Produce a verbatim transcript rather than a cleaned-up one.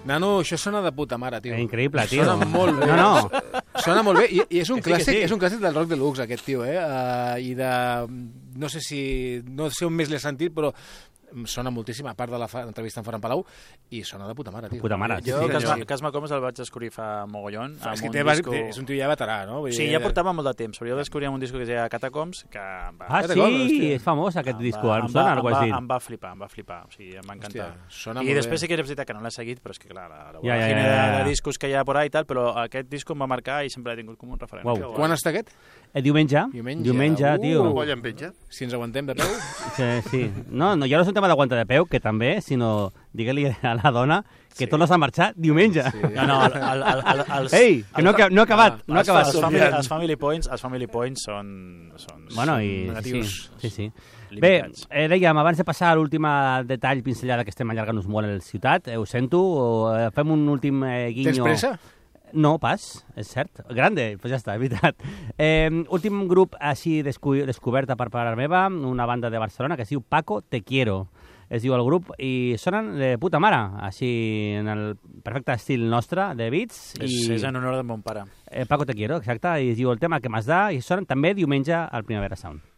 Nano, això sona de puta mare, tio. Increïble, tio. Sona molt bé. No, no. Sona molt bé, i, i és un Que sí, clàssic, que sí. és un clàssic del rock deluxe, aquest tio, eh? Uh, I de... No sé si... No sé on més l'he sentit, però sona moltíssim, a part de l'entrevista amb Ferran Palau, i sona de puta mare, tio. Puta mare. Jo, Sí, Casma, sí. Casma Comas el vaig descobrir fa mogollon. És que amb té, un base- disco... té, és un tio ja veterà, no? Vull Sí, dir, ja portava molt de temps, però jo el descobrí amb un disco que es deia Catacombs, que em va... Ah, Catacombs, sí, hòstia. és famós aquest em disco, va- em em sona va- algo em va- així. Em va flipar, em va flipar, o sigui, em va encantar. Hòstia, sona I molt després bé. sí que és veritat que no l'he seguit, però és que clar, la, la Ja, ja, voràgine ja, ja, de, ja. de discos que hi ha por ahí i tal, però aquest disco em va marcar i sempre l'he tingut com un referent. Uau. Que guai. Quan està aquest? Eh, diumenge, Diumenge. diumenge, Uh. tio. Colla en penja. Si ens aguantem de peu? Sí, sí. No, no, ja no és un tema d'aguantar de peu, que també, sinó digue-li a la dona que Sí. tornes a marxar diumenge. Sí. No, no, el, el, el, el, els... Ei, que no, ha- no ha acabat, no ha els, acabat. els, family, els family points, els family points són, són, Bueno, i... són Sí, negatius. sí, sí. Bé, limitats. eh, dèiem, abans de passar a l'últim detall pinzellada que estem allargant-nos molt en la ciutat, eh, ho sento, o, eh, fem un últim eh, guinyo... Tens pressa? No, pas, és cert. Grande, doncs ja està, és veritat. Eh, últim grup així descu descobert per part meva, una banda de Barcelona que es diu Paco Te Quiero. Es diu el grup, i sonen de puta mare, així en el perfecte estil nostre, de beats. És, i... és en honor de mon pare. Eh, Paco Te Quiero, exacte, i es diu el tema que m'has da, i sonen també diumenge al Primavera Sound.